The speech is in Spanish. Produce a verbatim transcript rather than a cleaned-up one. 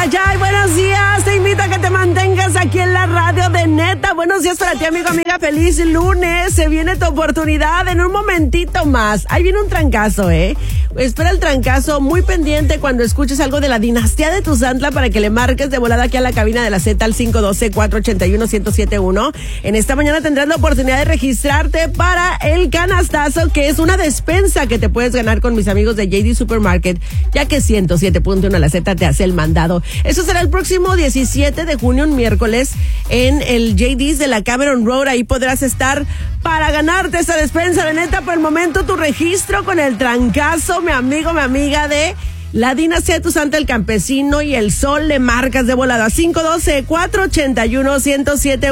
ay, ay, buenos días. Te invito a que te mantengas aquí en la radio de Neta. Buenos días para ti, amigo, amiga. Feliz lunes. Se viene tu oportunidad en un momentito más. Ahí viene un trancazo, ¿eh? Espera el trancazo, muy pendiente cuando escuches algo de la dinastía de Tuzantla para que le marques de volada aquí a la cabina de la Z al cinco uno dos, cuatro ocho uno, uno cero siete uno. En esta mañana tendrás la oportunidad de registrarte para el canastazo, que es una despensa que te puedes ganar con mis amigos de J D Supermarket, ya que ciento siete punto uno la Z te hace el mandado. Eso será el próximo diecisiete de junio, un miércoles, en el J D's de la Cameron Road. Ahí podrás estar para ganarte esa despensa de Neta. Por el momento, tu registro con el trancazo, mi amigo, mi amiga de la dinastía de Tuzantla, el campesino y el sol, le marcas de volada cinco uno dos, cuatro ocho uno, uno cero siete